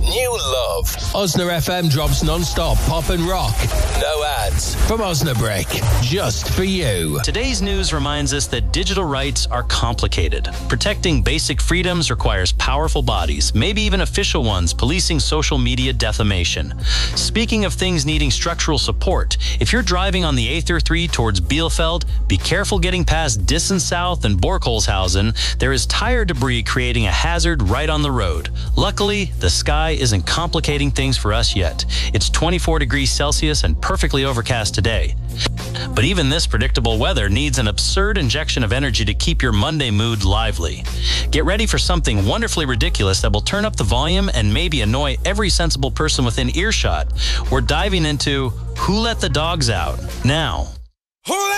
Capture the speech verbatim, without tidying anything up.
new love. Osna F M drops non-stop pop and rock. No ads from Osnabrick, just for you. Today's news reminds us that digital rights are complicated. Protecting basic freedoms requires powerful bodies, maybe even official ones, policing social media defamation. Speaking of things needing structural support, if you're driving on the A thirty-three towards Bielefeld, be careful getting past Dissen South and Borkholzhausen. There is tire debris creating a hazard right on the road. Luckily, the sky isn't complicating things for us yet. It's twenty-four degrees Celsius and perfectly overcast today. But even this predictable weather needs an absurd injection of energy to keep your Monday mood lively. Get ready for something wonderfully ridiculous that will turn up the volume and maybe annoy every sensible person within earshot. We're diving into Who Let the Dogs Out now. Who let